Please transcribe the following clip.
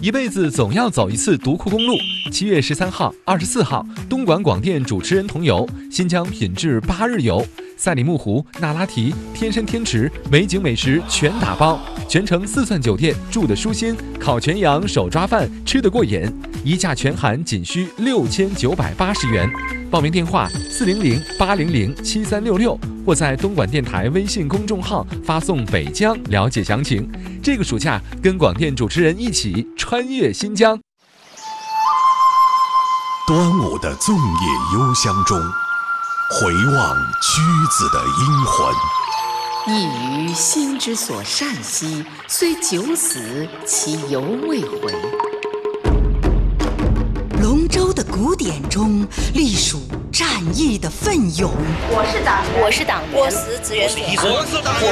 一辈子总要走一次独库公路。7月13号、24号，东莞广电主持人同游新疆品质8日游，赛里木湖、那拉提、天山天池，美景美食全打包，全程4钻酒店，住得舒心，烤全羊、手抓饭吃得过瘾，一价全含仅需6980元。报名电话400-800-7366，或在东莞电台微信公众号发送北疆了解详情。这个暑假跟广电主持人一起穿越新疆。 端午的粽叶幽香中，回望屈子的英魂。 一于心之所善兮，虽九死其犹未回。 龙舟的古典中隶属战役的奋勇。 我是党员， 我死志愿者。